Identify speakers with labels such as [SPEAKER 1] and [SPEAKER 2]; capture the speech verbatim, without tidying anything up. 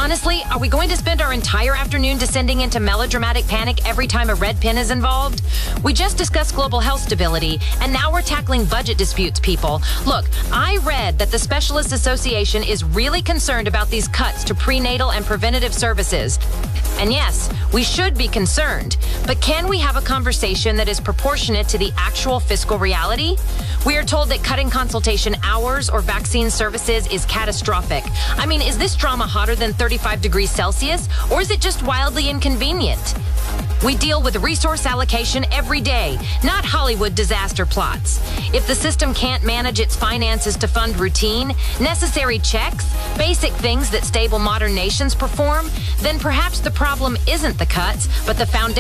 [SPEAKER 1] Honestly, are we going to spend our entire afternoon descending into melodramatic panic every time a red pen is involved? We just discussed global health stability, and now we're tackling budget disputes, people. Look, I read that the Specialists Association is really concerned about these cuts to prenatal and preventative services. And yes, we should be concerned, but can we have a conversation that is proportionate to the actual fiscal reality? We are told that cutting consultation hours or vaccine services is catastrophic. I mean, is this drama hotter than thirty-five degrees Celsius, or is it just wildly inconvenient? We deal with resource allocation every day, not Hollywood disaster plots. If the system can't manage its finances to fund routine, necessary checks, basic things that stable modern nations perform, then perhaps the problem isn't the cuts, but the foundation.